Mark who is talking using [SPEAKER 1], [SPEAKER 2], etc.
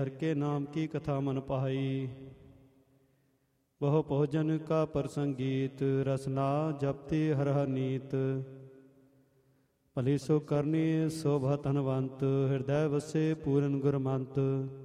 [SPEAKER 1] हर के नाम की कथा मन पाई। बहु भोजन का प्रसंगीत रसना जपति हर हर नीत। भली सो करनी शोभा धनवंत हृदय वसे पूरन गुरमंत।